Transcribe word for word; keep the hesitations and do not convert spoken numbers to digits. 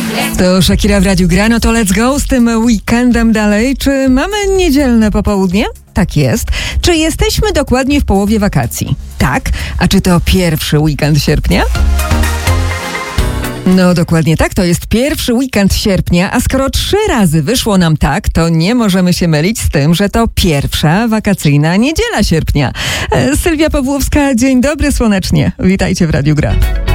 To Shakira w Radiu Gra, no to let's go z tym weekendem dalej. Czy mamy niedzielne popołudnie? Tak jest. Czy jesteśmy dokładnie w połowie wakacji? Tak. A czy to pierwszy weekend sierpnia? No dokładnie tak, to jest pierwszy weekend sierpnia, a skoro trzy razy wyszło nam tak, to nie możemy się mylić z tym, że to pierwsza wakacyjna niedziela sierpnia. E, Sylwia Pawłowska, dzień dobry słonecznie. Witajcie w Radiu Gra.